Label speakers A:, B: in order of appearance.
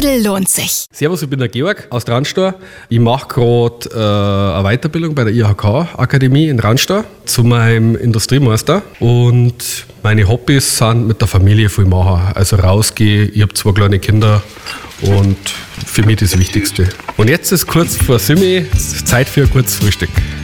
A: Lidl lohnt sich.
B: Servus, ich bin der Georg aus Ranstau. Ich mache gerade eine Weiterbildung bei der IHK-Akademie in Ranstau zu meinem Industriemeister. Und meine Hobbys sind mit der Familie viel machen. Also rausgehen, ich habe 2 kleine Kinder und für mich das Wichtigste. Und jetzt ist kurz vor Simi, Zeit für ein kurzes Frühstück.